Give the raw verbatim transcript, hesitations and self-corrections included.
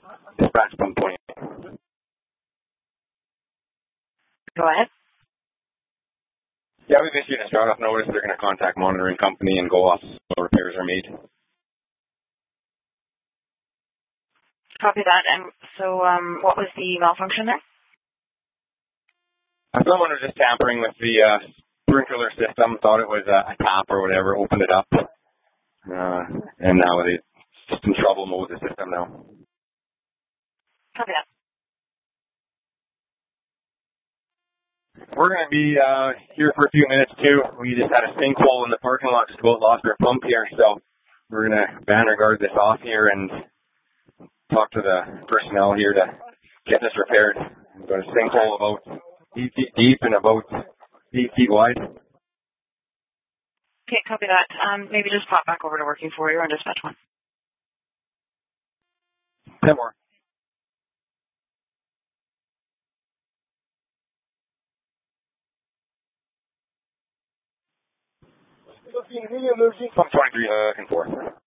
Dispatch pump twenty. Go ahead. Yeah, we've issued a start-off notice. They're going to contact monitoring company and go off so repairs are made. Copy that. And so um, what was the malfunction there? Someone was just tampering with the uh, sprinkler system, thought it was a, a tap or whatever, opened it up, uh, and now it's just in trouble mode with the system now. Copy that. We're going to be uh, here for a few minutes too. We just had a sinkhole in the parking lot, just about lost our pump here, so we're going to banner guard this off here and talk to the personnel here to get this repaired. We've got a sinkhole about eight feet deep and about eight feet wide. Okay, copy that. Um, maybe just pop back over to working for you on dispatch one. Ten more. Pump twenty-three, uh, and four.